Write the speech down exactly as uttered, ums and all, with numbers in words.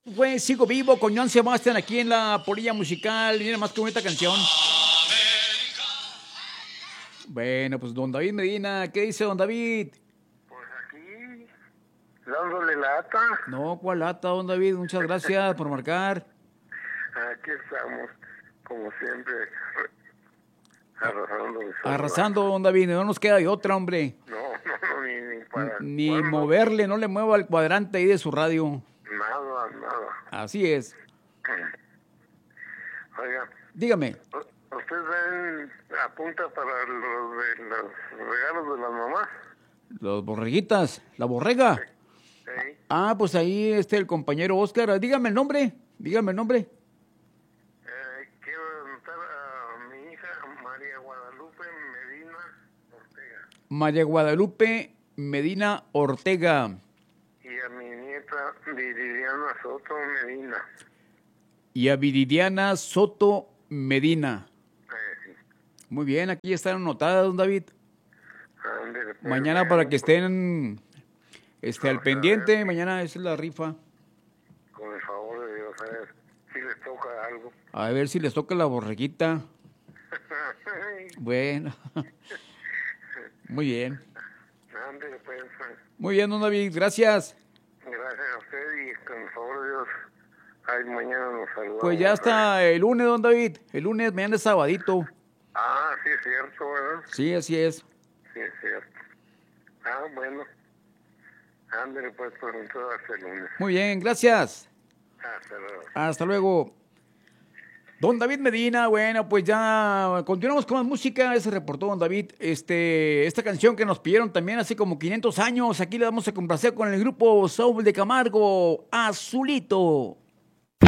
Pues sigo vivo con Joan Sebastián aquí en la Polilla Musical. Mira más que bonita canción. Bueno, pues don David Medina, ¿qué dice don David? Pues aquí, dándole lata. No, ¿cuál lata, don David? Muchas gracias por marcar. Aquí estamos, como siempre, arrasando. Arrasando, don David, no nos queda de otra, hombre. No, no, no, ni, ni para... Ni bueno, moverle, no le mueva el cuadrante ahí de su radio. Nada, nada. Así es. Oiga, Dígame. ¿usted ven, apunta para los, de, los regalos de las mamás? Los borreguitas, la borrega. Sí. Ah, pues ahí este el compañero Oscar. Dígame el nombre, dígame el nombre. Eh, quiero anotar a mi hija María Guadalupe Medina Ortega. María Guadalupe Medina Ortega. Y a mi nieta Viridiana Soto Medina. Y a Viridiana Soto Medina. Eh, Muy bien, aquí están anotadas, don David. ándele, pues, Mañana para que estén este, al pendiente, mañana es la rifa. Con el favor de Dios, a ver si les toca algo. A ver si les toca la borreguita. Bueno. Muy bien. Ándele, pues. Muy bien, don David, gracias. Gracias a usted y con el favor de Dios, ay, mañana nos saludamos. Pues ya hasta el lunes, don David. El lunes, mañana es sabadito. Ah, sí es cierto, ¿verdad? Sí, así es. Sí es cierto. Ah, bueno. Ándele, pues, pues entonces hasta el lunes. Muy bien, gracias. Hasta luego. Hasta luego. Don David Medina, bueno, pues ya continuamos con más música. Ese reportó don David. Este, esta canción que nos pidieron también hace como quinientos años. Aquí le vamos a complacer con el grupo Soul de Camargo, Azulito.